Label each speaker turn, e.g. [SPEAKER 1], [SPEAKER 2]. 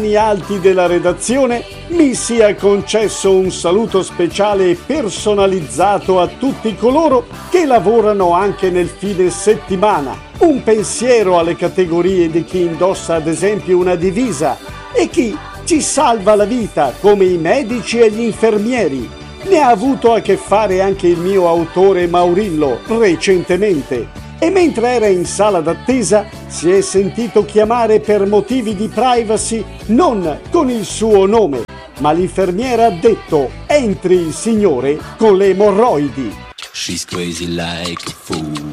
[SPEAKER 1] alti della redazione, mi sia concesso un saluto speciale e personalizzato a tutti coloro che lavorano anche nel fine settimana. Un pensiero alle categorie di chi indossa ad esempio una divisa e chi ci salva la vita, come i medici e gli infermieri. Ne ha avuto a che fare anche il mio autore Maurillo recentemente. E mentre era in sala d'attesa si è sentito chiamare per motivi di privacy non con il suo nome, ma l'infermiera ha detto: entri il signore con le emorroidi.
[SPEAKER 2] She's crazy like a fool.